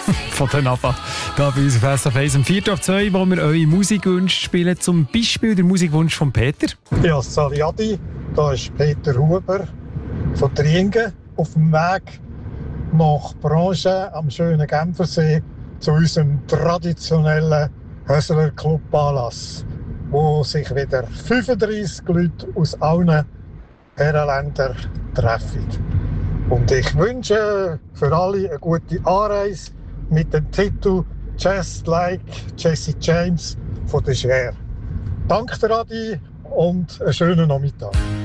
Von den ABBA. Hier bei uns auf SRF 1 am 4:02, wo wir eure Musikwünsche spielen. Zum Beispiel der Musikwunsch von Peter. Ja, Saliadi, da ist Peter Huber von Triengen auf dem Weg nach Branche am schönen Genfersee zu unserem traditionellen Hösler Club Anlass, wo sich wieder 35 Leute aus allen Herrenländern treffen. Und ich wünsche für alle eine gute Anreise mit dem Titel Just Like Jesse James von der Cher. Danke, Adi, und einen schönen Nachmittag.